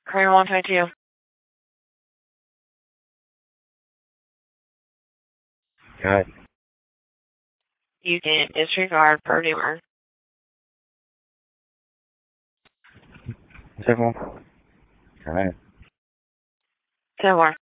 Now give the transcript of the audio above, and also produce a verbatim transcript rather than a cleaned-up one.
Career one twenty-two. Go ahead. You can disregard per number. Several. Go ahead. Ten more.